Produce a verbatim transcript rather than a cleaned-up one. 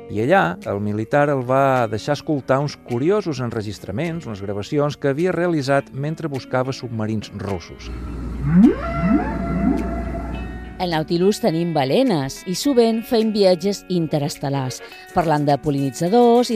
I allà el militar el va deixar escoltar uns curiosos enregistraments, unes gravacions que havia realitzat mentre buscava submarins russos. Al Nautilus tenim balenes i sovint fem viatges interestel·lars, parlant de pol·linitzadors i